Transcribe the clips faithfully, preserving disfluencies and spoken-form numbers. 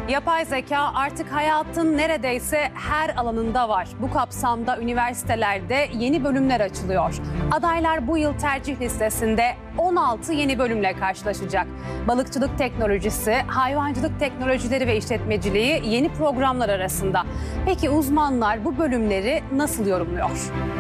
Yapay zeka artık hayatın neredeyse her alanında var. Bu kapsamda üniversitelerde yeni bölümler açılıyor. Adaylar bu yıl tercih listesinde on altı yeni bölümle karşılaşacak. Balıkçılık teknolojisi, hayvancılık teknolojileri ve işletmeciliği yeni programlar arasında. Peki uzmanlar bu bölümleri nasıl yorumluyor?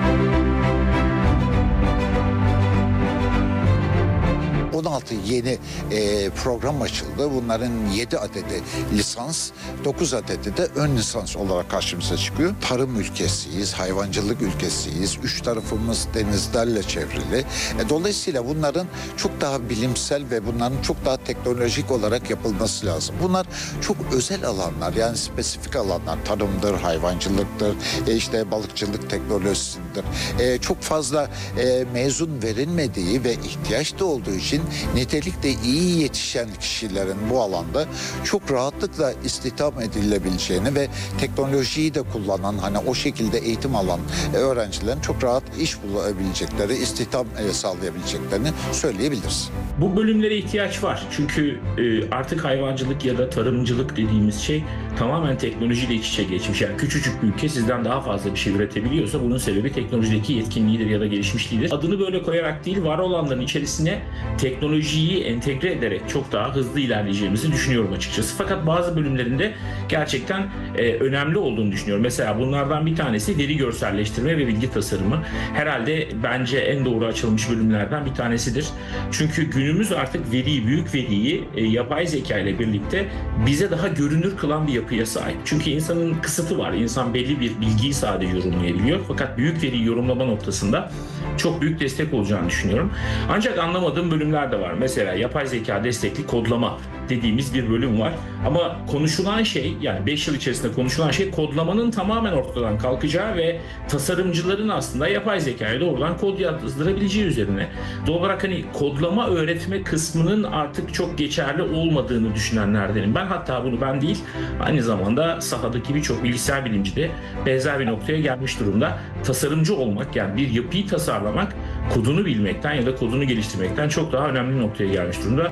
on altı yeni e, program açıldı. Bunların yedi adedi lisans, dokuz adedi de ön lisans olarak karşımıza çıkıyor. Tarım ülkesiyiz, hayvancılık ülkesiyiz. Üç tarafımız denizlerle çevrili. E, dolayısıyla bunların çok daha bilimsel ve bunların çok daha teknolojik olarak yapılması lazım. Bunlar çok özel alanlar, yani spesifik alanlar. Tarımdır, hayvancılıktır, e, işte balıkçılık teknolojisidir. E, çok fazla e, mezun verilmediği ve ihtiyaç da olduğu için nitelikte iyi yetişen kişilerin bu alanda çok rahatlıkla istihdam edilebileceğini ve teknolojiyi de kullanan, hani o şekilde eğitim alan öğrencilerin çok rahat iş bulabilecekleri, istihdam sağlayabileceklerini söyleyebiliriz. Bu bölümlere ihtiyaç var. Çünkü artık hayvancılık ya da tarımcılık dediğimiz şey tamamen teknolojiyle iç içe geçmiş. Yani küçücük bir ülke sizden daha fazla bir şey üretebiliyorsa bunun sebebi teknolojideki yetkinliğidir ya da gelişmişliğidir. Adını böyle koyarak değil, var olanların içerisine teknolojiyi entegre ederek çok daha hızlı ilerleyeceğimizi düşünüyorum açıkçası. Fakat bazı bölümlerinde gerçekten e, önemli olduğunu düşünüyorum. Mesela bunlardan bir tanesi veri görselleştirme ve bilgi tasarımı. Herhalde bence en doğru açılmış bölümlerden bir tanesidir. Çünkü günümüz artık veriyi, büyük veriyi e, yapay zeka ile birlikte bize daha görünür kılan bir yapıya sahip. Çünkü insanın kısıtı var. İnsan belli bir bilgiyi sadece yorumlayabiliyor. Fakat büyük veriyi yorumlama noktasında çok büyük destek olacağını düşünüyorum. Ancak anlamadığım bölümler de var. Mesela yapay zeka destekli kodlama dediğimiz bir bölüm var. Ama konuşulan şey, yani beş yıl içerisinde konuşulan şey kodlamanın tamamen ortadan kalkacağı ve tasarımcıların aslında yapay zekaya doğrudan kod yazdırabileceği üzerine. Doğal olarak hani kodlama öğretme kısmının artık çok geçerli olmadığını düşünenlerdenim. Ben hatta bunu ben değil, aynı zamanda sahadaki birçok bilgisayar bilimci de benzer bir noktaya gelmiş durumda. Tasarımcı olmak, yani bir yapıyı tasarlamak, kodunu bilmekten ya da kodunu geliştirmekten çok daha önemli bir noktaya gelmiş durumda.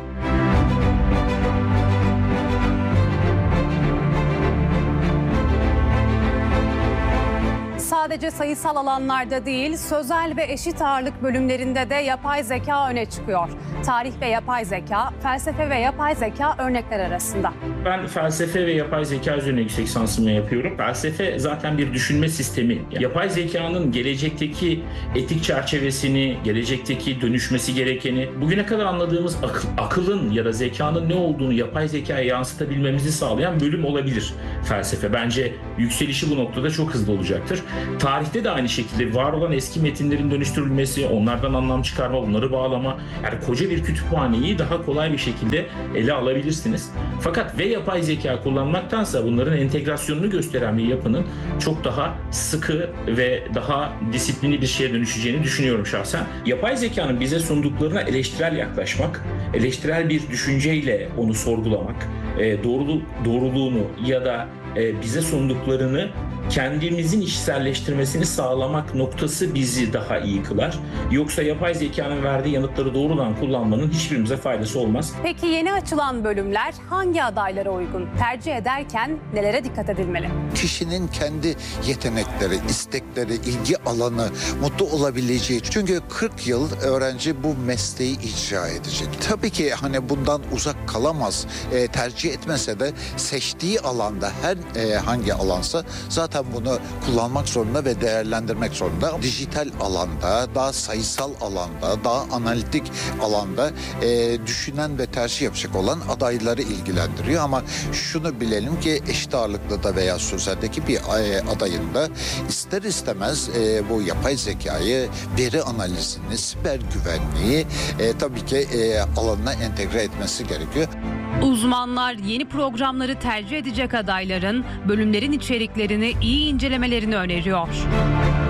Sadece sayısal alanlarda değil, sözel ve eşit ağırlık bölümlerinde de yapay zeka öne çıkıyor. Tarih ve yapay zeka, felsefe ve yapay zeka örnekler arasında. Ben felsefe ve yapay zeka üzerine yüksek lisansımı yapıyorum. Felsefe zaten bir düşünme sistemi. Yapay zekanın gelecekteki etik çerçevesini, gelecekteki dönüşmesi gerekeni, bugüne kadar anladığımız akıl, akılın ya da zekanın ne olduğunu yapay zekaya yansıtabilmemizi sağlayan bölüm olabilir felsefe. Bence yükselişi bu noktada çok hızlı olacaktır. Tarihte de aynı şekilde var olan eski metinlerin dönüştürülmesi, onlardan anlam çıkarma, bunları bağlama, yani koca bir kütüphaneyi daha kolay bir şekilde ele alabilirsiniz. Fakat ve yapay zeka kullanmaktansa bunların entegrasyonunu gösteren bir yapının çok daha sıkı ve daha disiplinli bir şeye dönüşeceğini düşünüyorum şahsen. Yapay zekanın bize sunduklarına eleştirel yaklaşmak, eleştirel bir düşünceyle onu sorgulamak, doğrulu, doğruluğunu ya da bize sunduklarını kendimizin içselleştirmesini sağlamak noktası bizi daha iyi kılar. Yoksa yapay zekanın verdiği yanıtları doğrudan kullanmanın hiçbirimize faydası olmaz. Peki yeni açılan bölümler hangi adaylara uygun? Tercih ederken nelere dikkat edilmeli? Kişinin kendi yetenekleri, istekleri, ilgi alanı, mutlu olabileceği. Çünkü kırk yıl öğrenci bu mesleği icra edecek. Tabii ki hani bundan uzak kalamaz. E, tercih etmese de seçtiği alanda her e, hangi alansa zaten bunu kullanmak zorunda ve değerlendirmek zorunda. Dijital alanda, daha sayısal alanda, daha analitik alanda e, düşünen ve tercih yapacak olan adayları ilgilendiriyor. Ama şunu bilelim ki eşit ağırlıklı veya sözeldeki bir e, adayın da ister istemez e, bu yapay zekayı, veri analizini, siber güvenliği e, tabii ki e, alanına entegre etmesi gerekiyor. Uzmanlar yeni programları tercih edecek adayların bölümlerin içeriklerini iyi incelemelerini öneriyor.